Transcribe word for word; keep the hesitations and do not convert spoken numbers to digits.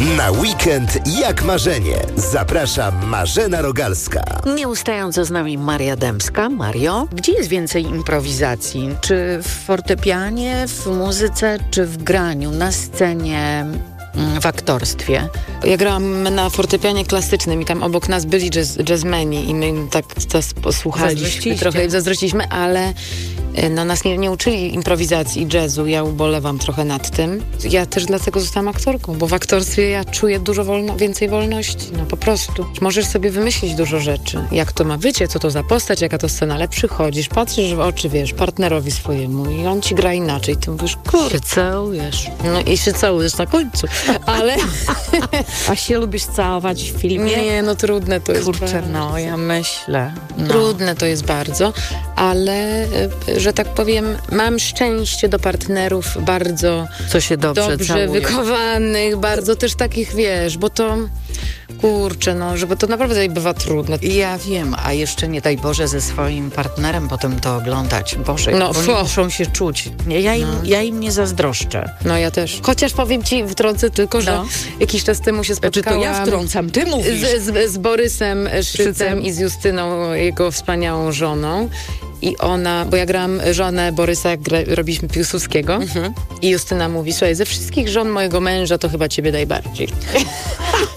Na weekend jak marzenie. Zaprasza Marzena Rogalska. Nieustająco z nami Maria Dębska. Mario, gdzie jest więcej improwizacji? Czy w fortepianie, w muzyce, czy w graniu, na scenie, w aktorstwie? Ja grałam na fortepianie klasycznym i tam obok nas byli jazz, jazzmeni i my im tak posłuchaliśmy, trochę zazdrościliśmy, ale no, nas nie, nie uczyli improwizacji i jazzu. Ja ubolewam trochę nad tym. Ja też dlatego zostałam aktorką, bo w aktorstwie ja czuję dużo wolno, więcej wolności. No po prostu. Możesz sobie wymyślić dużo rzeczy. Jak to ma wycie, co to za postać, jaka to scena, ale przychodzisz, patrzysz w oczy, wiesz, partnerowi swojemu i on ci gra inaczej. Ty mówisz, kurczę, całujesz. No i się całujesz na końcu. Ale... A się lubisz całować w filmie? Nie, no trudne to jest. Kurczę, no ja myślę. No. Trudne to jest bardzo, ale że tak powiem, mam szczęście do partnerów bardzo co się dobrze, dobrze wychowanych, bardzo też takich, wiesz, bo to kurczę, no, że bo to naprawdę bywa trudne. Ja wiem, a jeszcze nie daj Boże ze swoim partnerem potem to oglądać. Boże, no, bo nie muszą się czuć. Nie, ja, im, no. ja im nie zazdroszczę. No ja też. Chociaż powiem ci, wtrącę tylko, że no. jakiś czas temu się spotkałam. Czy to ja wtrącam? Ty mówisz. Z, z, z Borysem Szycem i z Justyną, jego wspaniałą żoną. I ona, bo ja grałam żonę Borysa, jak gra, robiliśmy Piłsudskiego. Mhm. I Justyna mówi, słuchaj, ze wszystkich żon mojego męża to chyba ciebie najbardziej.